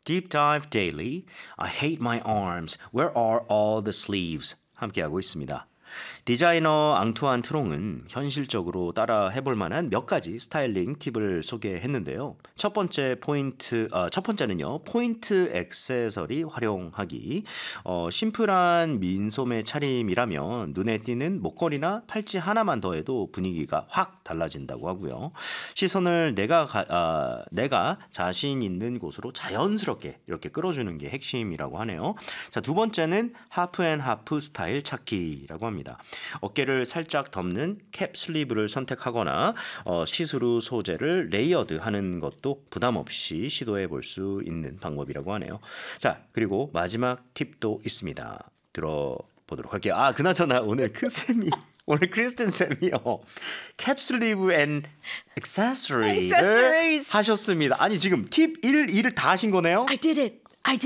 Deep dive daily. I hate my arms. Where are all the sleeves? 함께하고 있습니다. 디자이너 앙투안 트롱은 현실적으로 따라 해볼 만한 몇 가지 스타일링 팁을 소개했는데요. 첫 번째는요, 포인트 액세서리 활용하기. 심플한 민소매 차림이라면 눈에 띄는 목걸이나 팔찌 하나만 더해도 분위기가 확 달라진다고 하고요. 시선을 내가 자신 있는 곳으로 자연스럽게 이렇게 끌어주는 게 핵심이라고 하네요. 자, 두 번째는 하프 앤 하프 스타일 찾기라고 합니다. 어깨를 살짝 덮는 캡 슬리브를 선택하거나 시스루 소재를 레이어드하는 것도 부담 없이 시도해 볼 수 있는 방법이라고 하네요. 자, 그리고 마지막 팁도 있습니다. 들어보도록 할게요. 그나저나 오늘 오늘 크리스틴 쌤이요. 캡 슬리브 앤 액세서리를 하셨습니다. 아니 지금 팁 1, 2를 다 하신 거네요? I did it.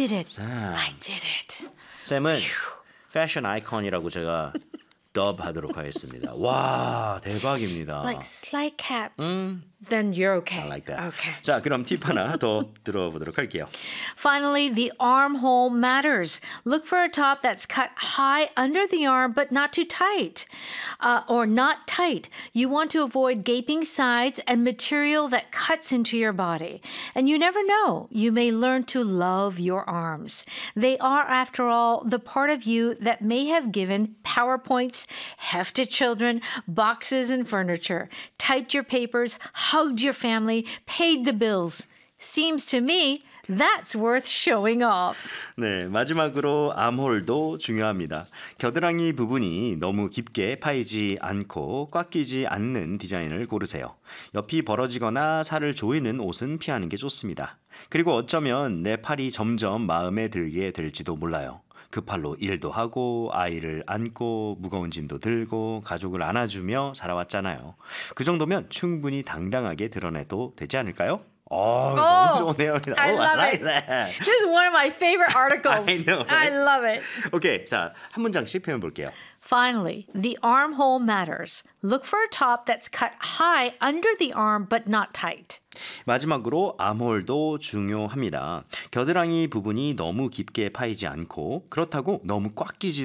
쌤은 패션 아이콘이라고 제가 더브하도록 하겠습니다. 와, 대박입니다. Like slight cap. Then you're okay. I like that. Okay. 자, 그럼 팁 하나 더 들어보도록 할게요. Finally, the armhole matters. Look for a top that's cut high under the arm, but not too tight, or not tight. You want to avoid gaping sides and material that cuts into your body. And you never know. You may learn to love your arms. They are, after all, the part of you that may have given PowerPoints, hefted children, boxes and furniture, typed your papers, hugged your family, paid the bills. Seems to me that's worth showing off. 네, 마지막으로 암홀도 중요합니다. 겨드랑이 부분이 너무 깊게 파이지 않고 꽉 끼지 않는 디자인을 고르세요. 옆이 벌어지거나 살을 조이는 옷은 피하는 게 좋습니다. 그리고 어쩌면 내 팔이 점점 마음에 들게 될지도 몰라요. 그 팔로 일도 하고 아이를 안고 무거운 짐도 들고 가족을 안아주며 살아왔잖아요. 그 정도면 충분히 당당하게 드러내도 되지 않을까요? 너무 좋네요. I love like it. that. This is one of my favorite articles. I know, I right? love it. 오케이, 자, 한 문장씩 표현 볼게요. Finally, the armhole matters. Look for a top that's cut high under the arm but not tight. 마지막으로 암홀도 중요합니다. 겨드랑이 부분이 너무 깊게 파이지 않고 그렇다고 너무 꽉 끼지